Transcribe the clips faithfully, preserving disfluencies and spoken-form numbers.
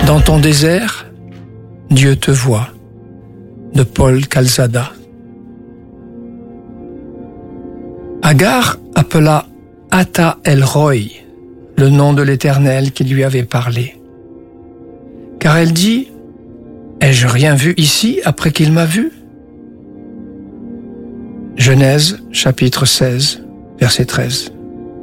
Dans ton désert, Dieu te voit. De Paul Calzada. Agar appela Ata El Roi, le nom de l'Éternel qui lui avait parlé. Car elle dit, « Ai-je rien vu ici après qu'il m'a vu ?» Genèse, chapitre seize, verset treize.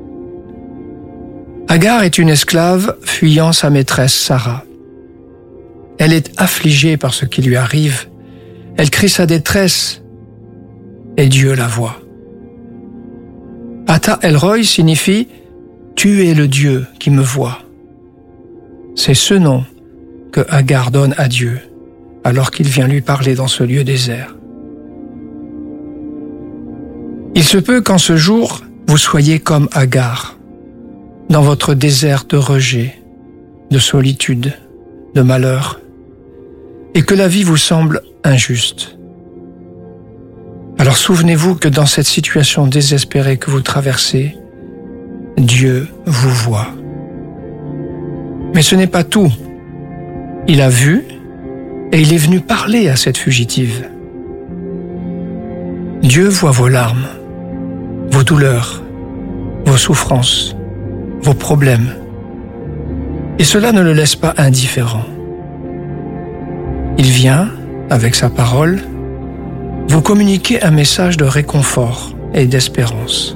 Agar est une esclave fuyant sa maîtresse Sarah. Elle est affligée par ce qui lui arrive. Elle crie sa détresse et Dieu la voit. Ata El Roi signifie « Tu es le Dieu qui me voit ». C'est ce nom que Agar donne à Dieu alors qu'il vient lui parler dans ce lieu désert. Il se peut qu'en ce jour, vous soyez comme Agar, dans votre désert de rejet, de solitude, de malheur, et que la vie vous semble injuste. Alors souvenez-vous que dans cette situation désespérée que vous traversez, Dieu vous voit. Mais ce n'est pas tout. Il a vu et il est venu parler à cette fugitive. Dieu voit vos larmes, vos douleurs, vos souffrances, vos problèmes. Et cela ne le laisse pas indifférent. Il vient, avec sa parole, vous communiquer un message de réconfort et d'espérance.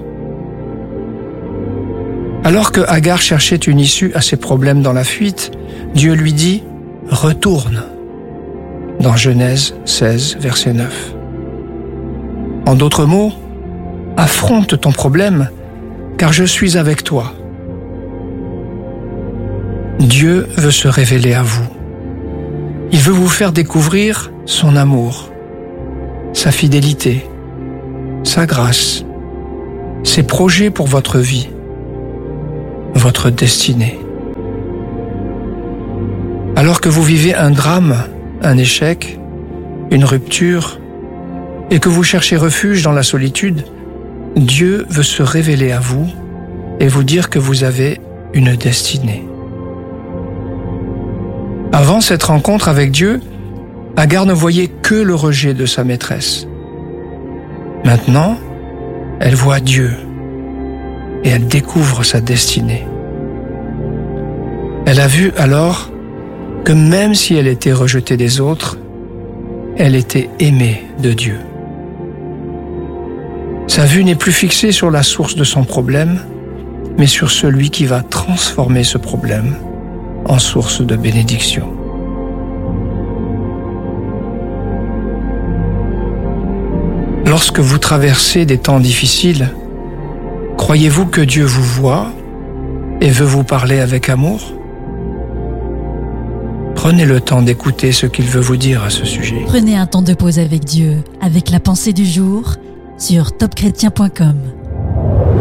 Alors que Agar cherchait une issue à ses problèmes dans la fuite, Dieu lui dit « Retourne » dans Genèse seize, verset neuf. En d'autres mots, affronte ton problème, car je suis avec toi. Dieu veut se révéler à vous. Il veut vous faire découvrir son amour, sa fidélité, sa grâce, ses projets pour votre vie, votre destinée. Alors que vous vivez un drame, un échec, une rupture, et que vous cherchez refuge dans la solitude, Dieu veut se révéler à vous et vous dire que vous avez une destinée. Avant cette rencontre avec Dieu, Agar ne voyait que le rejet de sa maîtresse. Maintenant, elle voit Dieu et elle découvre sa destinée. Elle a vu alors que même si elle était rejetée des autres, elle était aimée de Dieu. Sa vue n'est plus fixée sur la source de son problème, mais sur celui qui va transformer ce problème en source de bénédiction. Lorsque vous traversez des temps difficiles, croyez-vous que Dieu vous voit et veut vous parler avec amour ? Prenez le temps d'écouter ce qu'il veut vous dire à ce sujet. Prenez un temps de pause avec Dieu, avec la pensée du jour, sur top chrétien point com.